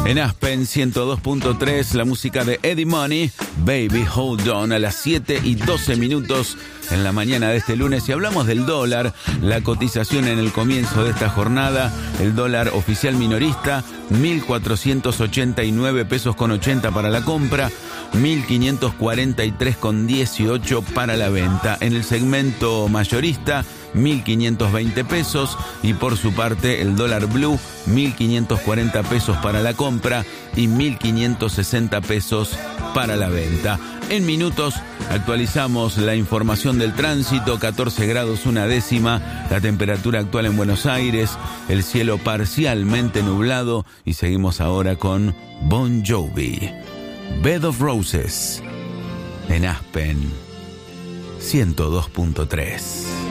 En Aspen 102.3, la música de Eddie Money, Baby Hold On, a las 7:12 en la mañana de este lunes. Y hablamos del dólar, la cotización en el comienzo de esta jornada, el dólar oficial minorista, 1.489 pesos con 80 para la compra, 1.543 con 18 para la venta. En el segmento mayorista, 1.520 pesos, y por su parte el dólar blue, 1.540 pesos para la compra y 1.560 pesos para la venta. En minutos actualizamos la información del tránsito. 14 grados 1 la temperatura actual en Buenos Aires, el cielo parcialmente nublado, y seguimos ahora con Bon Jovi, Bed of Roses, en Aspen 102.3.